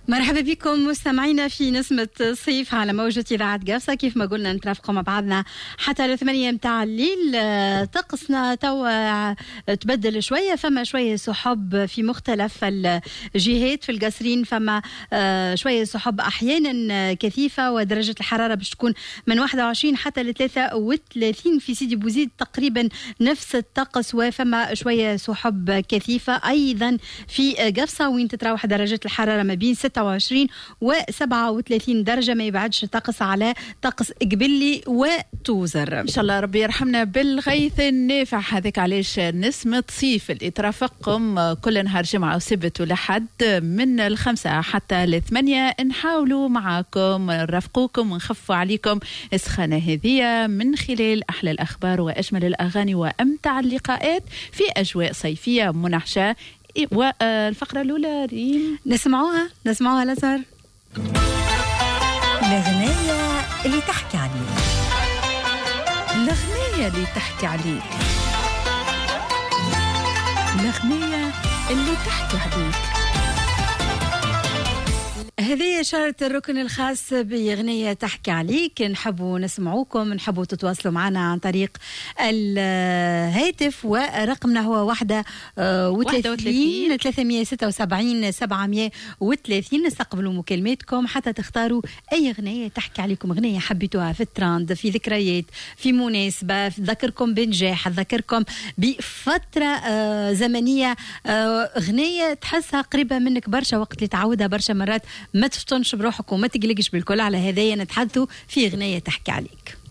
مرحبا بكم مستمعينا في نسمة صيف على موجة إذاعة قفصة. كيف ما قلنا نترافقوا مع بعضنا حتى 8 متاع الليل. طقسنا توا تبدل شوية، فما شوية سحب في مختلف الجهات. في القصرين فما شوية سحب أحيانا كثيفة، ودرجة الحرارة باش تكون من 21 حتى ل 33. في سيدي بوزيد تقريبا نفس الطقس وفما شوية سحب كثيفة. أيضا في قفصة وين تتراوح درجة الحرارة ما بين 26 و 37 درجة، ما يبعدش طقس على طقس قبلي وتوزر. إن شاء الله ربي يرحمنا بالغيث النافع. هذاك علاش نسمة صيف اللي ترافقكم كل نهار جمعة وسبت ولحد من 5 حتى 8. نحاولوا معاكم نرافقوكم ونخفوا عليكم السخانة هذه من خلال أحلى الأخبار وأجمل الأغاني وأمتع اللقاءات في أجواء صيفية منعشة. والفقرة الأولى ريم نسمعوها لازار. الأغنية اللي تحكي عليك، الأغنية اللي تحكي عليك، الأغنية اللي تحكي عليك. هذه إشارة الركن الخاص بأغنية تحكي عليك. نحبوا نسمعوكم، نحبوا تتواصلوا معنا عن طريق الهاتف، ورقمنا هو 31 376 730. نستقبلوا مكالماتكم حتى تختاروا أي أغنية تحكي عليكم، أغنية حبيتوها في التراند، في ذكريات، في مناسبة، تذكركم بنجاح، تذكركم بفترة زمنية، أغنية تحسها قريبة منك برشا وقت اللي تعودها برشا مرات ما تفتنش بروحك وما تقلقش بالكل. على هذايا نتحدثوا في أغنية تحكي عليك.